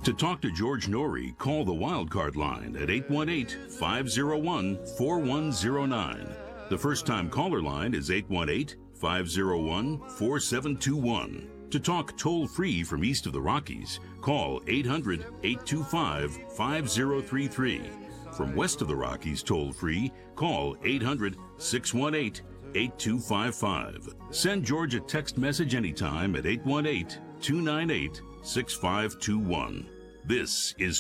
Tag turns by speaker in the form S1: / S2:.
S1: To talk to George Norrie, call the Wildcard line at 818-501-4109. The first-time caller line is 818-501-4721. To talk toll-free from east of the Rockies, call 800-825-5033. From west of the Rockies toll-free, call 800-618-8255. Send George a text message anytime at 818-298-6521. This is